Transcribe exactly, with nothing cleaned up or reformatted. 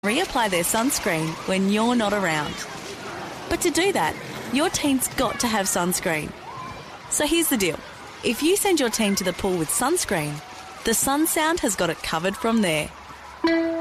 reapply their sunscreen when you're not around. But to do that, your team's got to have sunscreen. So here's the deal. If you send your team to the pool with sunscreen, the Sun Sound has got it covered from there.